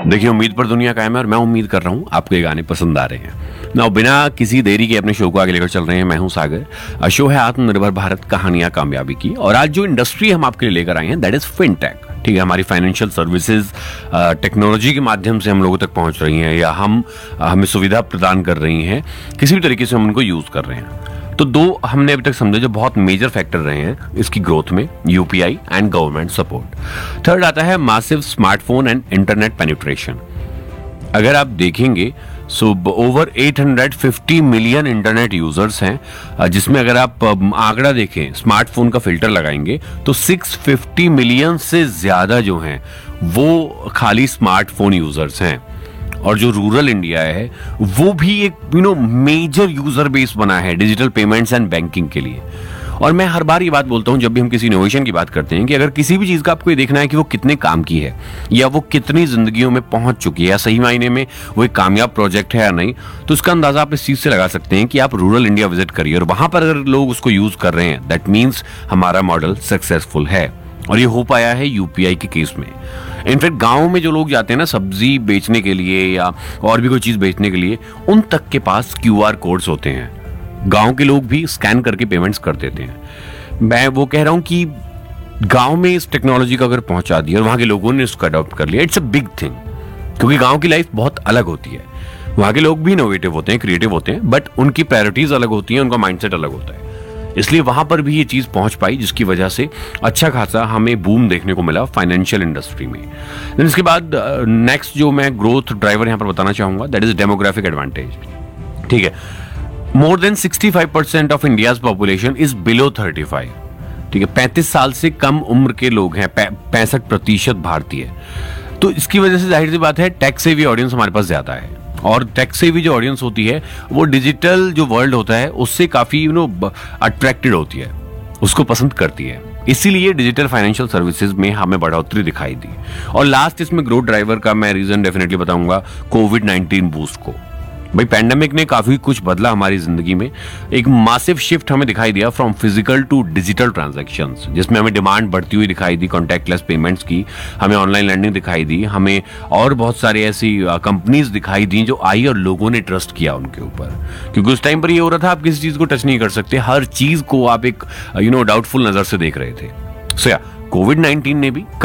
देखिए, उम्मीद पर दुनिया कायम है और मैं उम्मीद कर रहा हूँ आपको ये गाने पसंद आ रहे हैं ना। बिना किसी देरी के अपने शो को आगे लेकर चल रहे हैं। मैं हूँ सागर। शो है आत्मनिर्भर भारत कहानियां कामयाबी की। और आज जो इंडस्ट्री हम आपके लिए लेकर आए हैं दैट इज फिनटेक। ठीक है, हमारी फाइनेंशियल सर्विसेज टेक्नोलॉजी के माध्यम से हम लोगों तक पहुंच रही हैं या हमें सुविधा प्रदान कर रही हैं, किसी भी तरीके से हम उनको यूज कर रहे हैं। तो दो हमने अभी तक समझे जो बहुत मेजर फैक्टर रहे हैं इसकी ग्रोथ में, UPI and government support. Third आता है massive smartphone and internet penetration. अगर आप देखेंगे so over 850 million internet users हैं, जिसमें अगर आप आंकड़ा देखें, स्मार्टफोन का फिल्टर लगाएंगे तो 650 मिलियन से ज्यादा जो हैं वो खाली स्मार्टफोन यूजर्स हैं। और जो रूरल इंडिया है वो भी एक मेजर यूजर बेस बना है डिजिटल पेमेंट्स एंड बैंकिंग के लिए। और मैं हर बार ये बात बोलता हूं जब भी हम किसी इनोवेशन की बात करते हैं कि अगर किसी भी चीज का आपको ये देखना है कि वो कितने काम की है या वो कितनी जिंदगियों में पहुंच चुकी है या सही मायने में वो एक कामयाब प्रोजेक्ट है या नहीं, तो उसका अंदाजा आप इस चीज से लगा सकते हैं कि आप रूरल इंडिया विजिट करिए और वहां पर अगर लोग उसको यूज कर रहे हैं दैट मीन्स हमारा मॉडल सक्सेसफुल है। और ये हो पाया है यूपीआई के केस में। इनफैक्ट गांव में जो लोग जाते हैं ना सब्जी बेचने के लिए या और भी कोई चीज बेचने के लिए, उन तक के पास क्यूआर कोड्स होते हैं। गांव के लोग भी स्कैन करके पेमेंट्स कर देते हैं। मैं वो कह रहा हूं कि गांव में इस टेक्नोलॉजी को अगर पहुंचा दिया और वहां के लोगों ने इसको अडॉप्ट कर लिया, इट्स अ बिग थिंग। क्योंकि गांव की लाइफ बहुत अलग होती है। वहां के लोग भी इनोवेटिव होते हैं, क्रिएटिव होते हैं, बट उनकी प्रायोरिटीज अलग होती हैं, उनका माइंडसेट अलग होता है। इसलिए वहां पर भी ये चीज पहुंच पाई, जिसकी वजह से अच्छा खासा हमें बूम देखने को मिला फाइनेंशियल इंडस्ट्री में। देन इसके बाद नेक्स्ट जो मैं ग्रोथ ड्राइवर यहां पर बताना चाहूंगा दैट इज डेमोग्राफिक एडवांटेज। ठीक है, more than 65% of India's population is below 35। ठीक है, 35 साल से कम उम्र के लोग हैं, 65% भारतीय। तो इसकी वजह से जाहिर सी बात है टेक सेवी ऑडियंस हमारे पास ज्यादा है। और टेक सेवी जो ऑडियंस होती है वो डिजिटल जो वर्ल्ड होता है उससे काफी अट्रैक्टेड होती है, उसको पसंद करती है। इसीलिए डिजिटल फाइनेंशियल सर्विसेज में हमें बढ़ोतरी दिखाई दी। और लास्ट इसमें ग्रोथ ड्राइवर का मैं रीजन डेफिनेटली बताऊंगा कोविड-19 बूस्ट को। भाई पैंडेमिक ने काफी कुछ बदला हमारी जिंदगी में। एक मासिव शिफ्ट हमें दिखाई दिया from physical to digital transactions, जिसमें हमें डिमांड बढ़ती हुई दिखाई दी कॉन्टैक्टलेस पेमेंट्स की, हमें ऑनलाइन लर्निंग दिखाई दी, हमें और बहुत सारी ऐसी कंपनीज दिखाई दी जो आई और लोगों ने ट्रस्ट किया उनके ऊपर। क्योंकि उस टाइम पर ये हो रहा था आप किसी चीज को टच नहीं कर सकते, हर चीज को आप एक डाउटफुल नजर से देख रहे थे। सो या कोविड-19 ने भी